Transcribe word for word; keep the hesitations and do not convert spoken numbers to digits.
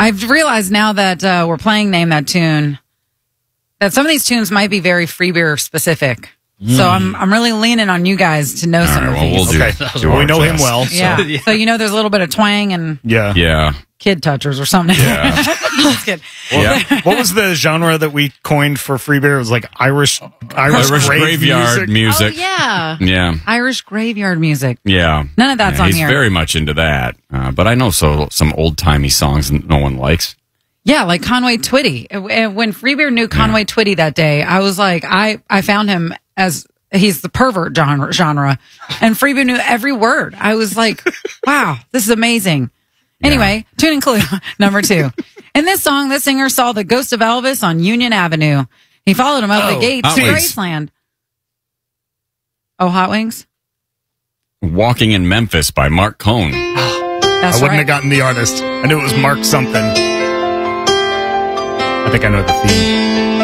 I've realized now that uh, we're playing Name That Tune that some of these tunes might be very Free Beer specific. Mm. So I'm I'm really leaning on you guys to know All some right, of well, these. We'll do, okay. do well, we know best. him well. So. Yeah. yeah. So you know there's a little bit of twang and yeah. Yeah. kid touchers or something. Yeah. Just kidding. Yeah. What was the genre that we coined for Free Beer? It was like Irish Irish, Irish grave graveyard music. Oh, yeah. Yeah. Irish graveyard music. Yeah. None of that's yeah, on he's here. He's very much into that. Uh, but I know so some old-timey songs that no one likes. Yeah, like Conway Twitty. When Free Beer knew Conway yeah. Twitty that day, I was like, I, I found him as he's the pervert genre, genre. And Free Beer knew every word. I was like, wow, this is amazing. Anyway, yeah. tune in clue number two. In this song, the singer saw the ghost of Elvis on Union Avenue. He followed him up oh, the gates to Graceland. Oh, Hot Wings? Walking in Memphis by Mark Cohn. That's I wouldn't right. have gotten the artist. I knew it was Mark something. I think I know the theme.